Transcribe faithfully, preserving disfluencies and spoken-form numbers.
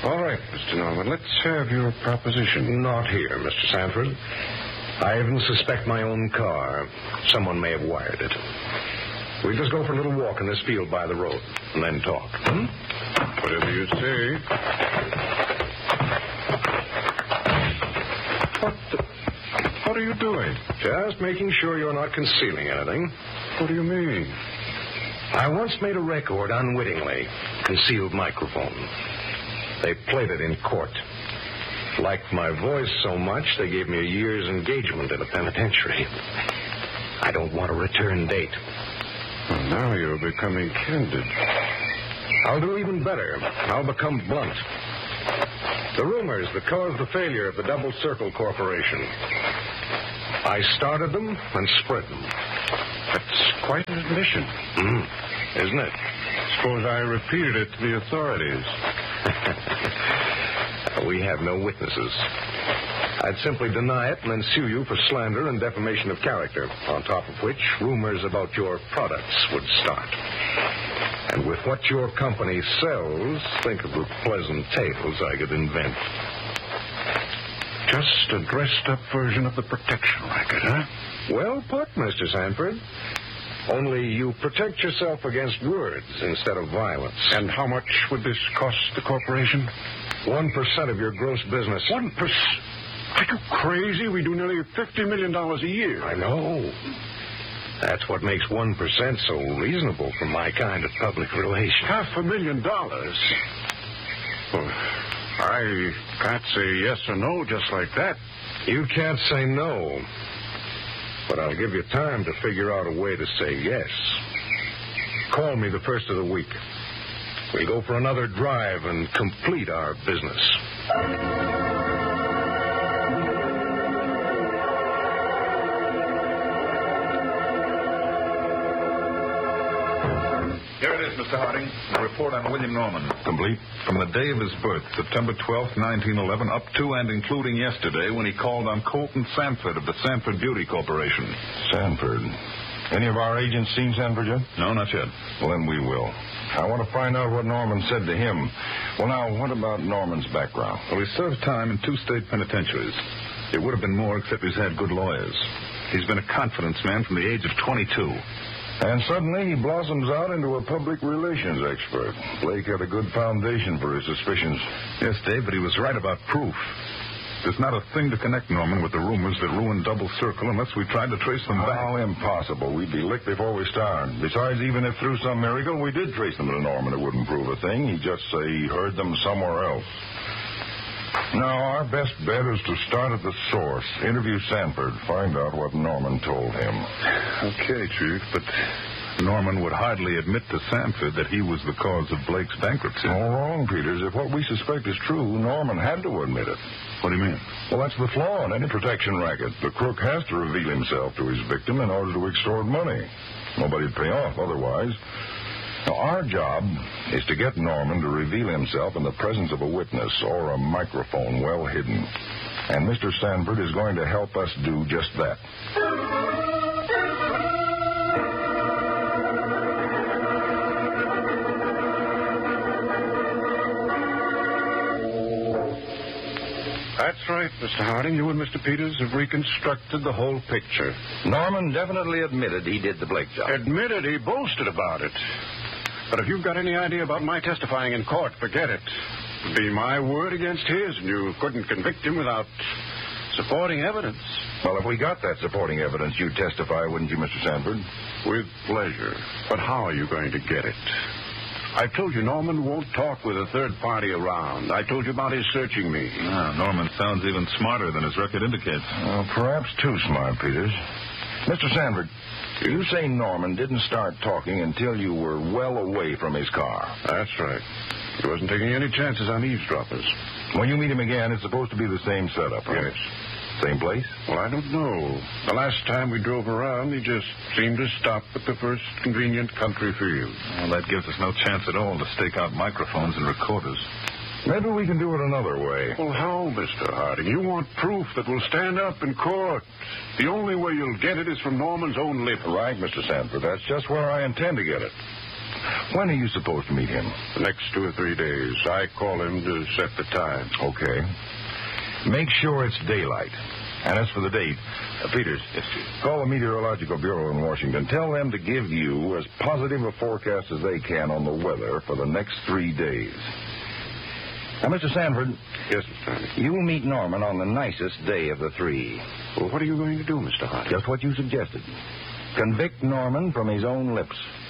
All right, Mister Norman, let's have your proposition. Not here, Mister Sanford. I even suspect my own car. Someone may have wired it. We'll just go for a little walk in this field by the road and then talk. Hmm? Whatever you say. What the... What are you doing? Just making sure you're not concealing anything. What do you mean? I once made a record unwittingly. Concealed microphone. They played it in court. Liked my voice so much, they gave me a year's engagement in a penitentiary. I don't want a return date. Well, now you're becoming candid. I'll do even better. I'll become blunt. The rumors that caused the failure of the Double Circle Corporation. I started them and spread them. That's quite an admission. Mm, isn't it? Suppose I repeated it to the authorities. We have no witnesses. I'd simply deny it and then sue you for slander and defamation of character, on top of which rumors about your products would start. And with what your company sells, think of the pleasant tales I could invent. Just a dressed-up version of the protection racket, huh? Well put, Mister Sanford. Only you protect yourself against words instead of violence. And how much would this cost the corporation? One percent of your gross business. One percent? Are you crazy? We do nearly fifty million dollars a year. I know. That's what makes one percent so reasonable for my kind of public relations. Half a million dollars? Well, I can't say yes or no just like that. You can't say no. But I'll give you time to figure out a way to say yes. Call me the first of the week. We'll go for another drive and complete our business. Here it is, Mister Harding. The report on William Norman. Complete? From the day of his birth, September twelfth, nineteen eleven, up to and including yesterday when he called on Colton Sanford of the Sanford Beauty Corporation. Sanford. Any of our agents seen Sanford yet? No, not yet. Well, then we will. I want to find out what Norman said to him. Well, now, what about Norman's background? Well, he served time in two state penitentiaries. It would have been more, except he's had good lawyers. He's been a confidence man from the age of twenty-two. And suddenly he blossoms out into a public relations expert. Blake had a good foundation for his suspicions. Yes, Dave, but he was right about proof. There's not a thing to connect Norman with the rumors that ruined Double Circle unless we tried to trace them back. Oh, impossible. We'd be licked before we start. Besides, even if through some miracle we did trace them to Norman, it wouldn't prove a thing. He'd just say he heard them somewhere else. Now, our best bet is to start at the source. Interview Sanford. Find out what Norman told him. Okay, Chief, but Norman would hardly admit to Sanford that he was the cause of Blake's bankruptcy. All wrong, Peters. If what we suspect is true, Norman had to admit it. What do you mean? Well, that's the flaw in any protection racket. The crook has to reveal himself to his victim in order to extort money. Nobody'd pay off otherwise. Now, our job is to get Norman to reveal himself in the presence of a witness or a microphone well hidden. And Mister Sanford is going to help us do just that. That's right, Mister Harding. You and Mister Peters have reconstructed the whole picture. Norman definitely admitted he did the Blake job. Admitted he boasted about it. But if you've got any idea about my testifying in court, forget it. It'd be my word against his, and you couldn't convict him without supporting evidence. Well, if we got that supporting evidence, you'd testify, wouldn't you, Mister Sanford? With pleasure. But how are you going to get it? I told you Norman won't talk with a third party around. I told you about his searching me. Ah, Norman sounds even smarter than his record indicates. Well, perhaps too smart, Peters. Mister Sanford, you say Norman didn't start talking until you were well away from his car. That's right. He wasn't taking any chances on eavesdroppers. When you meet him again, it's supposed to be the same setup, huh? Yes. Same place? Well, I don't know. The last time we drove around, he just seemed to stop at the first convenient country field. Well, that gives us no chance at all to stake out microphones and recorders. Maybe we can do it another way. Well, how, Mister Harding? You want proof that will stand up in court. The only way you'll get it is from Norman's own lips. Right, Mister Sanford. That's just where I intend to get it. When are you supposed to meet him? The next two or three days. I call him to set the time. Okay. Make sure it's daylight. And as for the date, uh, Peters, Yes, sir. call the Meteorological Bureau in Washington. Tell them to give you as positive a forecast as they can on the weather for the next three days. Now, Mister Sanford. Yes, Mister Hardy. You'll meet Norman on the nicest day of the three. Well, what are you going to do, Mister Hardy? Just what you suggested. Convict Norman from his own lips.